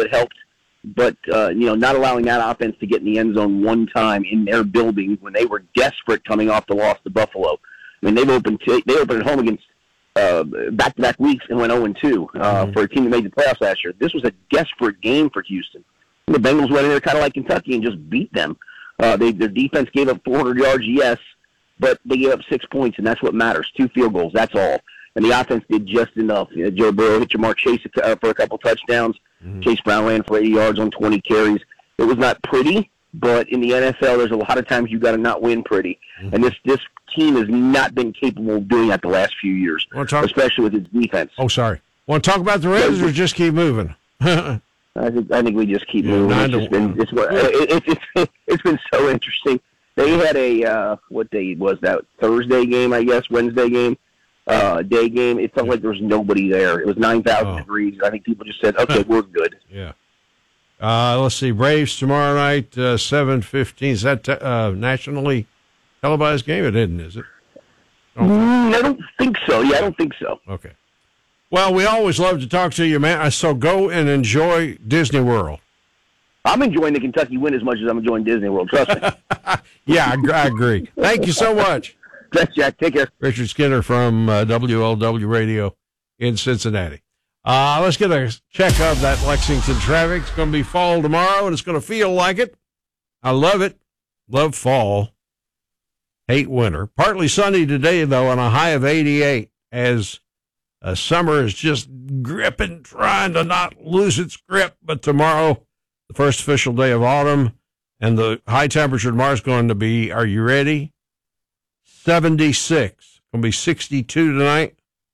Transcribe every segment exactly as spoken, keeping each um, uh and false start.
it helped. But, uh, you know, not allowing that offense to get in the end zone one time in their building when they were desperate coming off the loss to Buffalo. I mean, they've opened t- they opened at home against uh, back-to-back weeks and went oh and two uh, mm-hmm. for a team that made the playoffs last year. This was a desperate game for Houston. And the Bengals went in there kind of like Kentucky and just beat them. Uh, they, their defense gave up four hundred yards, yes, but they gave up six points, and that's what matters. Two field goals, that's all. And the offense did just enough. You know, Joe Burrow hit Jamar Chase uh, for a couple touchdowns. Mm-hmm. Chase Brown ran for eighty yards on twenty carries. It was not pretty, but in the N F L, there's a lot of times you got to not win pretty. Mm-hmm. And this this team has not been capable of doing that the last few years, talk- especially with its defense. Oh, sorry. Want to talk about the Reds or just keep moving? I think I think we just keep yeah, moving. It's, just been, it's, it, it, it's, it's been so interesting. They had a, uh, what day was that, Thursday game, I guess, Wednesday game, uh, day game. It felt like there was nobody there. It was nine thousand oh. degrees. I think people just said, okay, we're good. Yeah. Uh, let's see, Braves tomorrow night, uh, seven fifteen. Is that uh, nationally televised game? It isn't, is it? I don't, mm, I don't think so. Yeah, I don't think so. Okay. Well, we always love to talk to you, man. So go and enjoy Disney World. I'm enjoying the Kentucky win as much as I'm enjoying Disney World. Trust me. Yeah, I, I agree. Thank you so much. Thanks, Jack. Take care. Richard Skinner from uh, W L W Radio in Cincinnati. Uh, let's get a check of that Lexington traffic. It's going to be fall tomorrow, and it's going to feel like it. I love it. Love fall. Hate winter. Partly sunny today, though, on a high of eighty-eight, as uh, summer is just gripping, trying to not lose its grip. But tomorrow, the first official day of autumn, and the high temperature tomorrow is going to be, are you ready? seventy-six. It's going to be sixty-two tonight.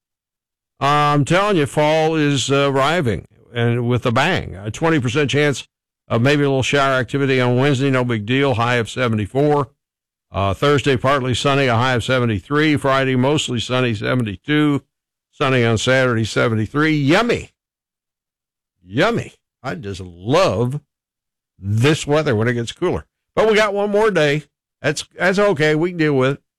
I'm telling you, fall is uh, arriving, and with a bang. A twenty percent chance of maybe a little shower activity on Wednesday, no big deal, high of seventy-four. Uh, Thursday, partly sunny, a high of seventy-three. Friday, mostly sunny, seventy-two. Sunny on Saturday, seventy-three. Yummy. Yummy. I just love this weather when it gets cooler. But we got one more day. That's that's okay. We can deal with it.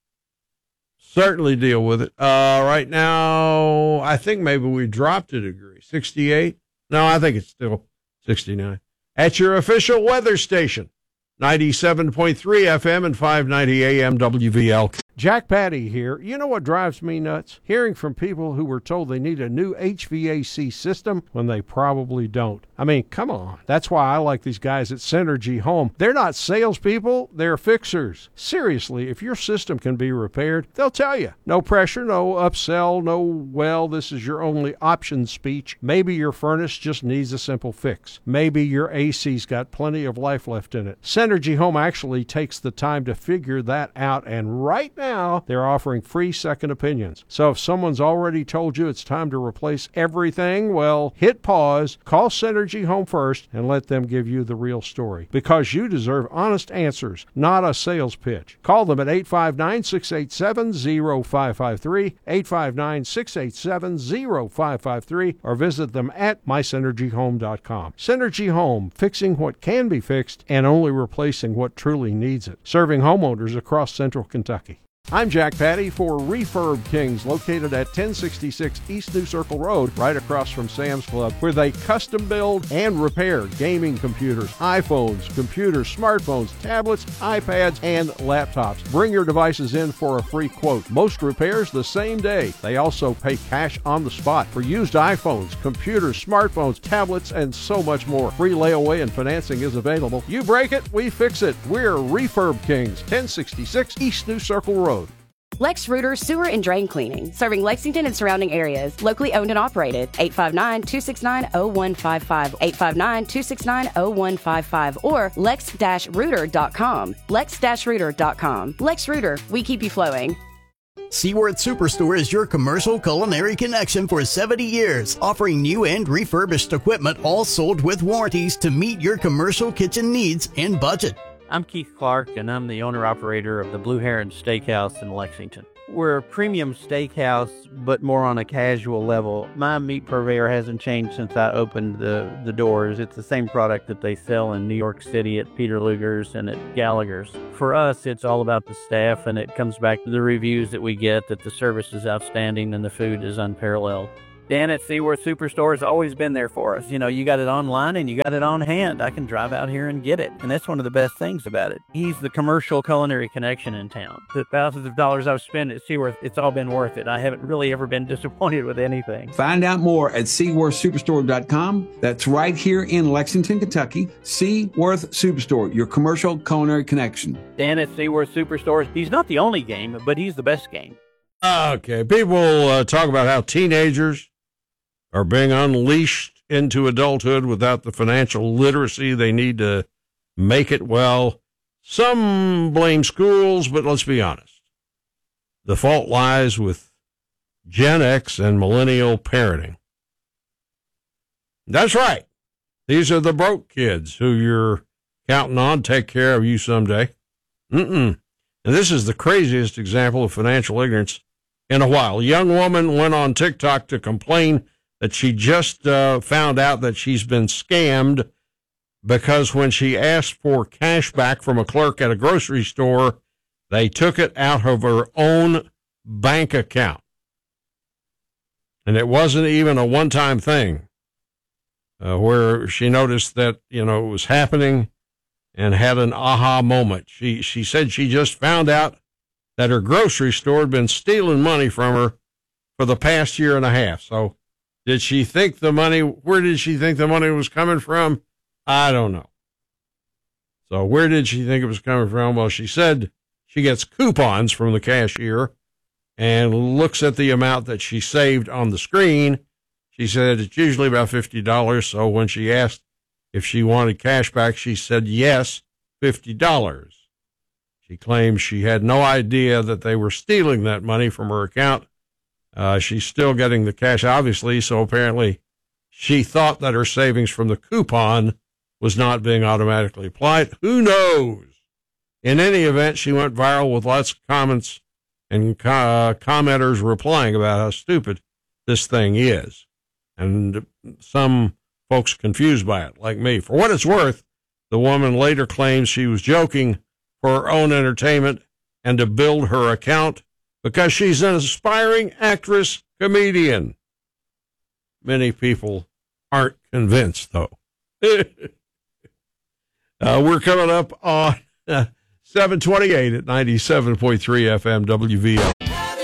Certainly deal with it. Uh, right now, I think maybe we dropped a degree. sixty-eight? No, I think it's still sixty-nine. At your official weather station, ninety-seven point three F M and five ninety A M W V L. Jack Patty here. You know what drives me nuts? Hearing from people who were told they need a new H V A C system when they probably don't. I mean, come on. That's why I like these guys at Synergy Home. They're not salespeople, they're fixers. Seriously, if your system can be repaired, they'll tell you. No pressure, no upsell, no, well, this is your only option speech. Maybe your furnace just needs a simple fix. Maybe your A C's got plenty of life left in it. Synergy Home actually takes the time to figure that out, and right now, Now, they're offering free second opinions. So if someone's already told you it's time to replace everything, well, hit pause, call Synergy Home first, and let them give you the real story. Because you deserve honest answers, not a sales pitch. Call them at eight five nine, six eight seven, zero five five three, eight five nine, six eight seven, zero five five three, or visit them at my synergy home dot com. Synergy Home, fixing what can be fixed and only replacing what truly needs it. Serving homeowners across central Kentucky. I'm Jack Patty for Refurb Kings, located at ten sixty-six East New Circle Road, right across from Sam's Club, where they custom build and repair gaming computers, iPhones, computers, smartphones, tablets, iPads, and laptops. Bring your devices in for a free quote. Most repairs the same day. They also pay cash on the spot for used iPhones, computers, smartphones, tablets, and so much more. Free layaway and financing is available. You break it, we fix it. We're Refurb Kings, ten sixty-six East New Circle Road. Lex Reuter Sewer and Drain Cleaning, serving Lexington and surrounding areas. Locally owned and operated. eight five nine, two six nine, zero one five five. eight five nine, two six nine, zero one five five. Or lex dash reuter dot com. lex dash reuter dot com. Lex Reuter, we keep you flowing. Seaworth Superstore is your commercial culinary connection for seventy years, offering new and refurbished equipment, all sold with warranties to meet your commercial kitchen needs and budget. I'm Keith Clark, and I'm the owner-operator of the Blue Heron Steakhouse in Lexington. We're a premium steakhouse, but more on a casual level. My meat purveyor hasn't changed since I opened the, the doors. It's the same product that they sell in New York City at Peter Luger's and at Gallagher's. For us, it's all about the staff, and it comes back to the reviews that we get, that the service is outstanding and the food is unparalleled. Dan at Seaworth Superstore has always been there for us. You know, you got it online and you got it on hand. I can drive out here and get it. And that's one of the best things about it. He's the commercial culinary connection in town. The thousands of dollars I've spent at Seaworth, it's all been worth it. I haven't really ever been disappointed with anything. Find out more at seaworth superstore dot com. That's right here in Lexington, Kentucky. Seaworth Superstore, your commercial culinary connection. Dan at Seaworth Superstore, he's not the only game, but he's the best game. Okay, people uh, talk about how teenagers are being unleashed into adulthood without the financial literacy they need to make it. Well, some blame schools, but let's be honest. The fault lies with Gen X and millennial parenting. That's right. These are the broke kids who you're counting on to take care of you someday. Mm-mm. And this is the craziest example of financial ignorance in a while. A young woman went on TikTok to complain that she just uh, found out that she's been scammed because when she asked for cash back from a clerk at a grocery store, they took it out of her own bank account. And it wasn't even a one-time thing uh, where she noticed that, you know, it was happening and had an aha moment. She, she said she just found out that her grocery store had been stealing money from her for the past year and a half. So, did she think the money, where did she think the money was coming from? I don't know. So where did she think it was coming from? Well, she said she gets coupons from the cashier and looks at the amount that she saved on the screen. She said it's usually about fifty dollars. So when she asked if she wanted cash back, she said yes, fifty dollars. She claims she had no idea that they were stealing that money from her account. Uh, she's still getting the cash, obviously, so apparently she thought that her savings from the coupon was not being automatically applied. Who knows? In any event, she went viral with lots of comments and uh, commenters replying about how stupid this thing is. And some folks confused by it, like me. For what it's worth, the woman later claims she was joking for her own entertainment and to build her account, because she's an aspiring actress comedian. Many people aren't convinced, though. uh, we're coming up on uh, seven twenty-eight at ninety-seven point three F M W V L.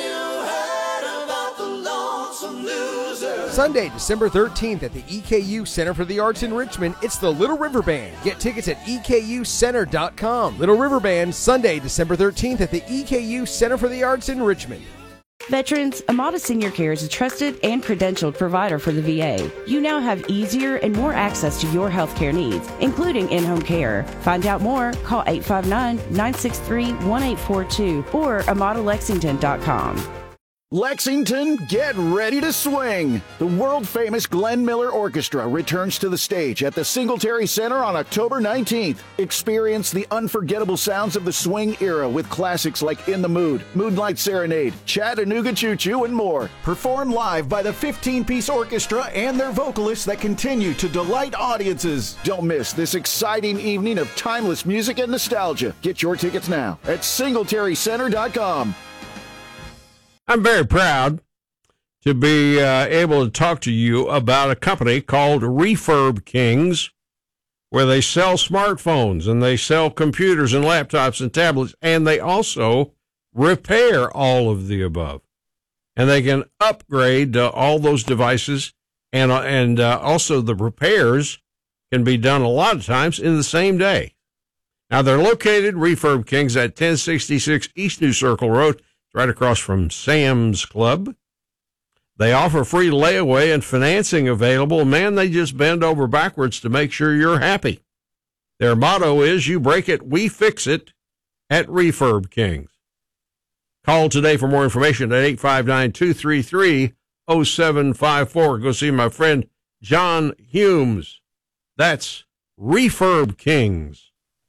Sunday, December thirteenth at the E K U Center for the Arts in Richmond, it's the Little River Band. Get tickets at E K U center dot com. Little River Band, Sunday, December thirteenth at the E K U Center for the Arts in Richmond. Veterans, Amada Senior Care is a trusted and credentialed provider for the V A. You now have easier and more access to your health care needs, including in-home care. Find out more, call eight five nine, nine six three, one eight four two or amada lexington dot com. Lexington, get ready to swing! The world-famous Glenn Miller Orchestra returns to the stage at the Singletary Center on October nineteenth. Experience the unforgettable sounds of the swing era with classics like In the Mood, Moonlight Serenade, Chattanooga Choo Choo, and more. Performed live by the fifteen-piece orchestra and their vocalists that continue to delight audiences. Don't miss this exciting evening of timeless music and nostalgia. Get your tickets now at singletary center dot com. I'm very proud to be uh, able to talk to you about a company called Refurb Kings, where they sell smartphones and they sell computers and laptops and tablets, and they also repair all of the above. And they can upgrade uh, all those devices, and, uh, and uh, also the repairs can be done a lot of times in the same day. Now, they're located, Refurb Kings, at ten sixty-six East New Circle Road, right across from Sam's Club. They offer free layaway and financing available. Man, they just bend over backwards to make sure you're happy. Their motto is, you break it, we fix it at Refurb Kings. Call today for more information at eight five nine, two three three, oh seven five four. Go see my friend John Humes. That's Refurb Kings.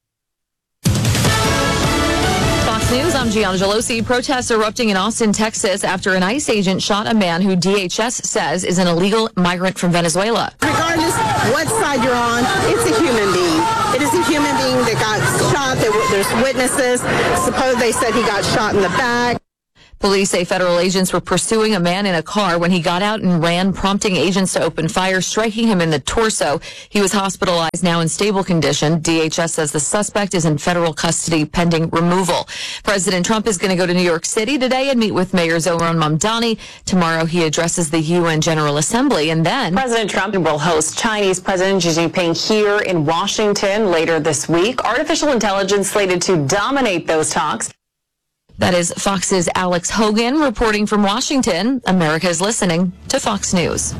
News, I'm Gianna Gelosi. Protests erupting in Austin, Texas after an ICE agent shot a man who D H S says is an illegal migrant from Venezuela. Regardless what side you're on, it's a human being. It is a human being that got shot. There were, there's witnesses. Suppose they said he got shot in the back. Police say federal agents were pursuing a man in a car when he got out and ran, prompting agents to open fire, striking him in the torso. He was hospitalized, now in stable condition. D H S says the suspect is in federal custody pending removal. President Trump is going to go to New York City today and meet with Mayor Zohran Mamdani. Tomorrow he addresses the U N General Assembly, and then President Trump will host Chinese President Xi Jinping here in Washington later this week. Artificial intelligence slated to dominate those talks. That is Fox's Alex Hogan reporting from Washington. America is listening to Fox News.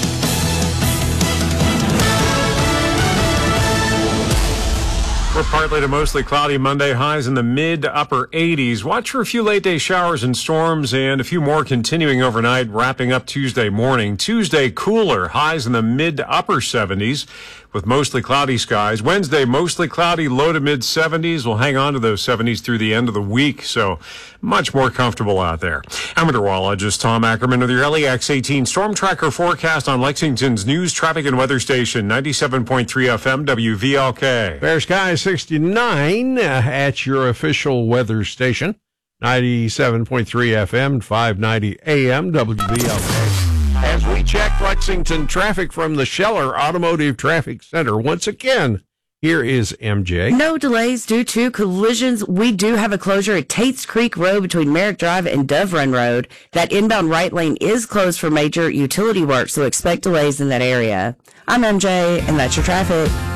We're partly to mostly cloudy Monday, highs in the mid to upper eighties. Watch for a few late day showers and storms and a few more continuing overnight, wrapping up Tuesday morning. Tuesday cooler, highs in the mid to upper seventies with mostly cloudy skies. Wednesday, mostly cloudy, low to mid seventies. We'll hang on to those seventies through the end of the week, so much more comfortable out there. I'm meteorologist Tom Ackerman with your L E X eighteen Storm Tracker forecast on Lexington's news, traffic, and weather station, ninety-seven point three F M W V L K. Fair skies sixty-nine uh, at your official weather station, ninety-seven point three F M, five ninety A M W V L K. As we check Lexington traffic from the Scheller Automotive Traffic Center, once again, here is M J. No delays due to collisions. We do have a closure at Tates Creek Road between Merrick Drive and Dove Run Road. That inbound right lane is closed for major utility work, so expect delays in that area. I'm M J, and that's your traffic.